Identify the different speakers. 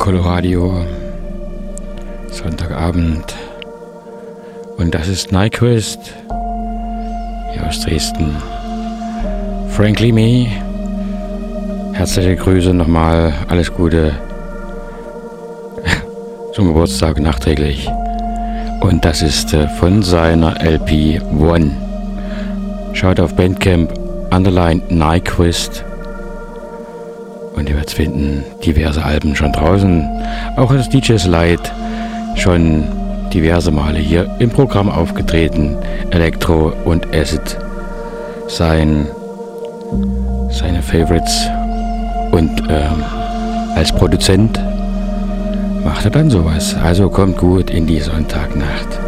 Speaker 1: Coloradio, Sonntagabend. Und das ist Nyquist hier aus Dresden. Frankly Me, herzliche Grüße nochmal, alles Gute zum Geburtstag nachträglich. Und das ist von seiner LP One. Schaut auf Bandcamp, Nyquist. Und ihr werdet finden, diverse Alben schon draußen. Auch als DJ Slide schon diverse Male hier im Programm aufgetreten. Elektro und Acid seine Favorites. Und als Produzent macht er dann sowas. Also kommt gut in die Sonntagnacht.